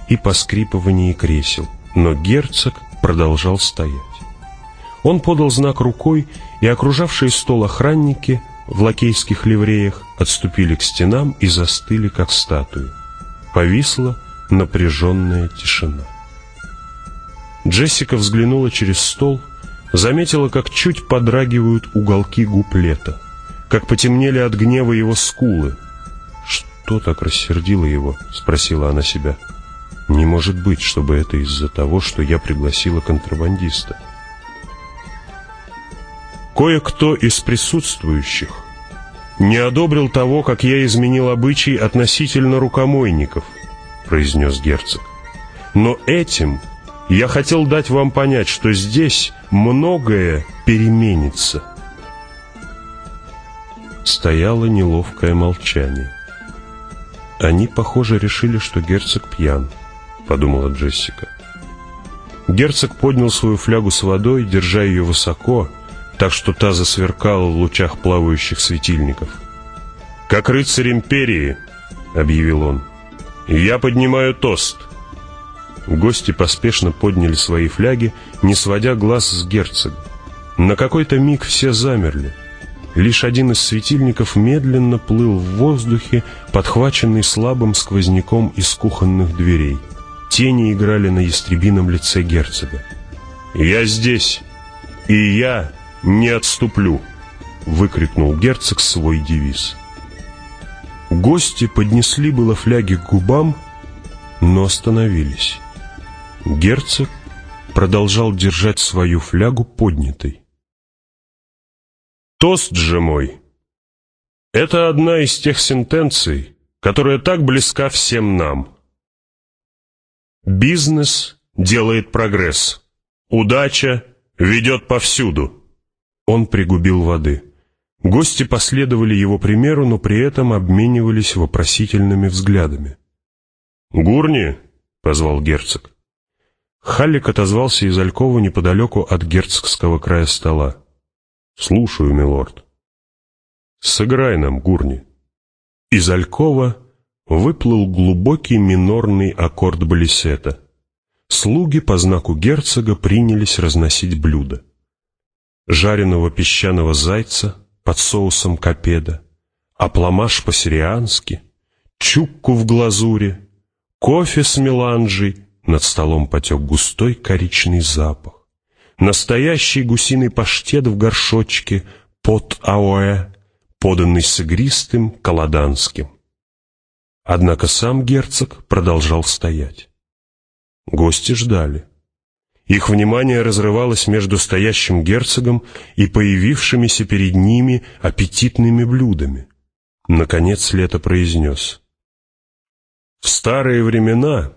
и поскрипывании кресел, но герцог продолжал стоять. Он подал знак рукой, и окружавшие стол охранники в лакейских ливреях отступили к стенам и застыли, как статуи. Повисла напряженная тишина. Джессика взглянула через стол, заметила, как чуть подрагивают уголки губ Лето, как потемнели от гнева его скулы. «Что так рассердило его?» — спросила она себя. «Не может быть, чтобы это из-за того, что я пригласила контрабандиста». «Кое-кто из присутствующих не одобрил того, как я изменил обычай относительно рукомойников», — произнес герцог. «Но этим я хотел дать вам понять, что здесь многое переменится». Стояло неловкое молчание. «Они, похоже, решили, что герцог пьян», — подумала Джессика. Герцог поднял свою флягу с водой, держа ее высоко, так что та засверкала в лучах плавающих светильников. «Как рыцарь империи», — объявил он, — «я поднимаю тост». Гости поспешно подняли свои фляги, не сводя глаз с герцога. На какой-то миг все замерли. Лишь один из светильников медленно плыл в воздухе, подхваченный слабым сквозняком из кухонных дверей. Тени играли на ястребином лице герцога. «Я здесь, и я не отступлю!» — выкрикнул герцог свой девиз. Гости поднесли было фляги к губам, но остановились. Герцог продолжал держать свою флягу поднятой. «Тост же мой! Это одна из тех сентенций, которая так близка всем нам. Бизнес делает прогресс. Удача ведет повсюду». Он пригубил воды. Гости последовали его примеру, но при этом обменивались вопросительными взглядами. «Гурни!» — позвал герцог. Халлик отозвался из алькова неподалеку от герцогского края стола. «Слушаю, милорд». «Сыграй нам, Гурни». Из алькова выплыл глубокий минорный аккорд балисета. Слуги по знаку герцога принялись разносить блюда. Жареного песчаного зайца под соусом капеда, апламаш по-сириански, чукку в глазури, кофе с меланжей, над столом потек густой коричный запах, настоящий гусиный паштет в горшочке под аоэ, поданный с игристым каладанским. Однако сам герцог продолжал стоять. Гости ждали. Их внимание разрывалось между стоящим герцогом и появившимися перед ними аппетитными блюдами. Наконец Лето произнес: «В старые времена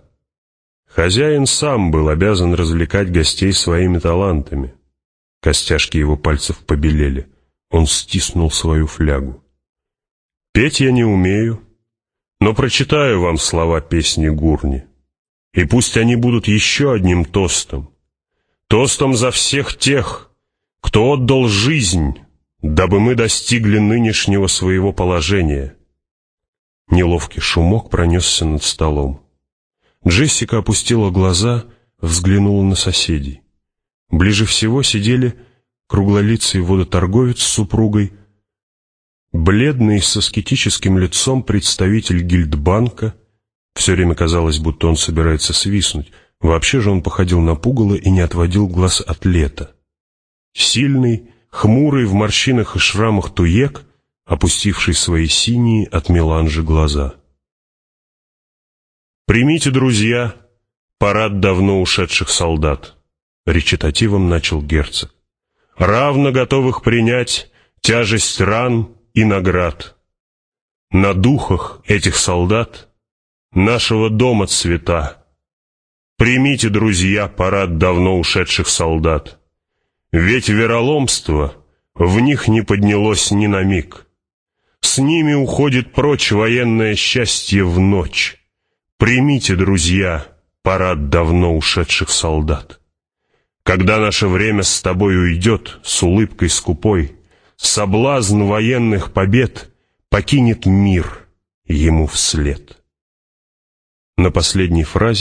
хозяин сам был обязан развлекать гостей своими талантами». Костяшки его пальцев побелели. Он стиснул свою флягу. «Петь я не умею, но прочитаю вам слова песни Гурни, и пусть они будут еще одним тостом. Тостом за всех тех, кто отдал жизнь, дабы мы достигли нынешнего своего положения». Неловкий шумок пронесся над столом. Джессика опустила глаза, взглянула на соседей. Ближе всего сидели круглолицый водоторговец с супругой, бледный с аскетическим лицом представитель гильдбанка. Все время казалось, будто он собирается свистнуть. Вообще же он походил на пугало и не отводил глаз от Лета. Сильный, хмурый, в морщинах и шрамах туек, опустивший свои синие от меланжи глаза. «Примите, друзья, парад давно ушедших солдат», — речитативом начал герцог, «равно готовых принять тяжесть ран и наград. На духах этих солдат нашего дома цвета. Примите, друзья, парад давно ушедших солдат, ведь вероломство в них не поднялось ни на миг. С ними уходит прочь военное счастье в ночь. Примите, друзья, парад давно ушедших солдат. Когда наше время с тобой уйдет, с улыбкой скупой, соблазн военных побед покинет мир ему вслед». На последней фразе